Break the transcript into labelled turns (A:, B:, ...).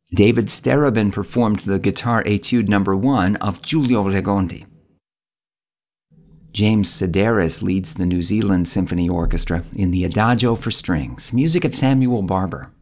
A: David Starobin performed the guitar Etude No. 1 of Giulio Regondi. James Sedaris leads the New Zealand Symphony Orchestra in the Adagio for Strings, music of Samuel Barber.